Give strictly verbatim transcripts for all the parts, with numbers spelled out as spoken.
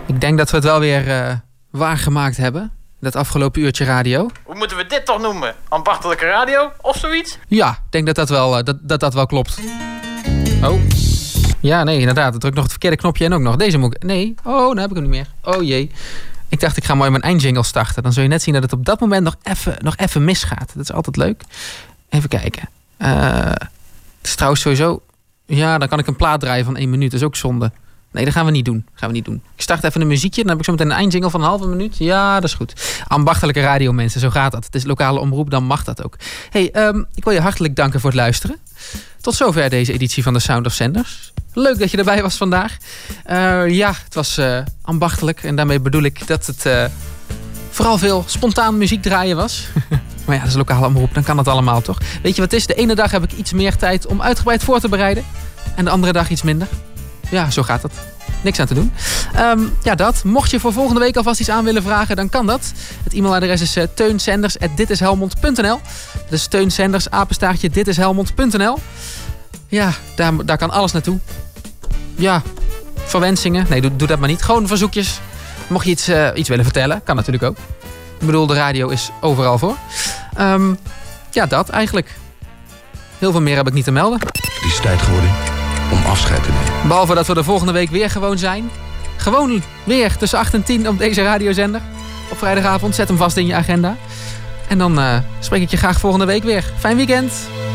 Ik denk dat we het wel weer uh, waargemaakt hebben. Dat afgelopen uurtje radio. Hoe moeten we dit toch noemen? Ambachtelijke radio of zoiets? Ja, ik denk dat dat wel, uh, dat, dat, dat wel klopt. Oh. Ja, nee, inderdaad. Ik druk nog het verkeerde knopje en ook nog. Deze moet ik... Nee. Oh, nou heb ik hem niet meer. Oh jee. Ik dacht, ik ga mooi mijn eindjingle starten. Dan zul je net zien dat het op dat moment nog even, nog even misgaat. Dat is altijd leuk. Even kijken. Uh, het is trouwens sowieso... Ja, dan kan ik een plaat draaien van één minuut. Dat is ook zonde. Nee, dat gaan we niet doen. gaan we niet doen. Ik start even een muziekje. Dan heb ik zo meteen een eindjingle van een halve minuut. Ja, dat is goed. Ambachtelijke radio, mensen. Zo gaat dat. Het is lokale omroep, dan mag dat ook. Hey, um, ik wil je hartelijk danken voor het luisteren. Tot zover deze editie van de Sound of Sanders. Leuk dat je erbij was vandaag. Uh, ja, het was uh, ambachtelijk. En daarmee bedoel ik dat het uh, vooral veel spontaan muziek draaien was. Maar ja, dat is lokale omroep. Dan kan dat allemaal, toch? Weet je wat het is? De ene dag heb ik iets meer tijd om uitgebreid voor te bereiden. En de andere dag iets minder. Ja, zo gaat het. Niks aan te doen. Um, ja, dat. Mocht je voor volgende week alvast iets aan willen vragen, dan kan dat. Het e-mailadres is uh, teunsenders at ditishelmond punt n l. Dus teunsenders, apenstaartje, ditishelmond punt n l. Ja, daar, daar kan alles naartoe. Ja, verwensingen. Nee, doe, doe dat maar niet. Gewoon verzoekjes. Mocht je iets, uh, iets willen vertellen, kan natuurlijk ook. Ik bedoel, de radio is overal voor. Um, ja, dat eigenlijk. Heel veel meer heb ik niet te melden. Het is tijd geworden om afscheid te nemen. Behalve dat we de volgende week weer gewoon zijn. Gewoon weer tussen acht en tien op deze radiozender. Op vrijdagavond. Zet hem vast in je agenda. En dan uh, spreek ik je graag volgende week weer. Fijn weekend.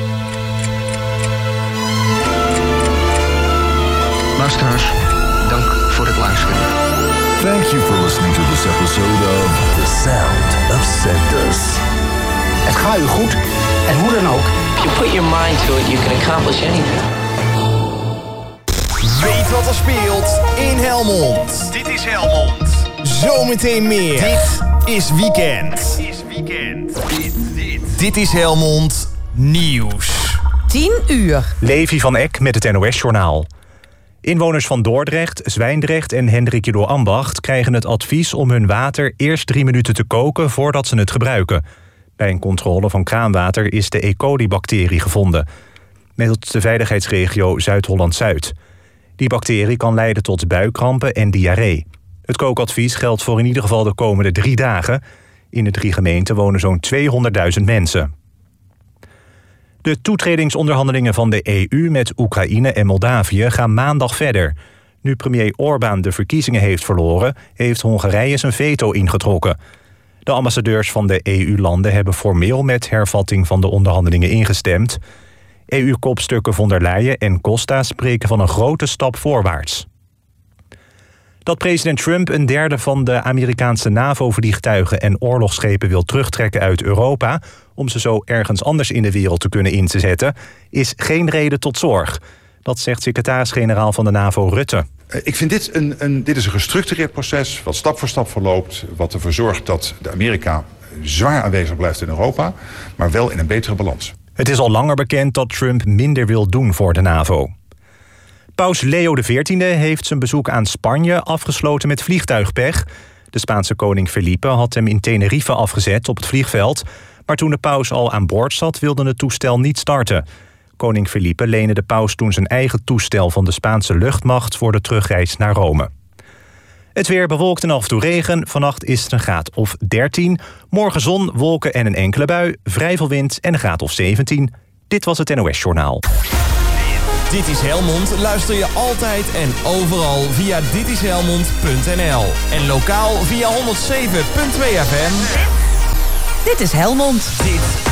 Luisteraars, dank voor het luisteren. Thank you for listening to this episode of The Sound of Sanders. Het gaat u goed en hoe dan ook. If you put your mind to it, you can accomplish anything. Weet wat er speelt in Helmond. Dit is Helmond. Zometeen meer. Dit is weekend. Dit is weekend. Dit, dit. Dit is Helmond Nieuws. tien uur. Levi van Eck met het N O S-journaal. Inwoners van Dordrecht, Zwijndrecht en Hendrikje door Ambacht krijgen het advies om hun water eerst drie minuten te koken voordat ze het gebruiken. Bij een controle van kraanwater is de E. coli-bacterie gevonden. Meldt de veiligheidsregio Zuid-Holland-Zuid. Die bacterie kan leiden tot buikkrampen en diarree. Het kookadvies geldt voor in ieder geval de komende drie dagen. In de drie gemeenten wonen zo'n tweehonderdduizend mensen. De toetredingsonderhandelingen van de E U met Oekraïne en Moldavië gaan maandag verder. Nu premier Orbán de verkiezingen heeft verloren, heeft Hongarije zijn veto ingetrokken. De ambassadeurs van de E U-landen hebben formeel met hervatting van de onderhandelingen ingestemd. E U-kopstukken von der Leyen en Costa spreken van een grote stap voorwaarts. Dat president Trump een derde van de Amerikaanse NAVO-vliegtuigen en oorlogsschepen wil terugtrekken uit Europa om ze zo ergens anders in de wereld te kunnen in te zetten, is geen reden tot zorg. Dat zegt secretaris-generaal van de NAVO Rutte. Ik vind dit een, een, dit is een gestructureerd proces wat stap voor stap verloopt, wat ervoor zorgt dat de Amerika zwaar aanwezig blijft in Europa, maar wel in een betere balans. Het is al langer bekend dat Trump minder wil doen voor de NAVO. Paus Leo de veertiende heeft zijn bezoek aan Spanje afgesloten met vliegtuigpech. De Spaanse koning Felipe had hem in Tenerife afgezet op het vliegveld, maar toen de paus al aan boord zat wilde het toestel niet starten. Koning Felipe leende de paus toen zijn eigen toestel van de Spaanse luchtmacht voor de terugreis naar Rome. Het weer bewolkt en af en toe regen. Vannacht is het een graad of dertien. Morgen zon, wolken en een enkele bui. Vrij veel wind en een graad of zeventien. Dit was het N O S-journaal. Dit is Helmond luister je altijd en overal via ditishelmond punt n l. En lokaal via honderdzeven punt twee F M. Dit is Helmond. Dit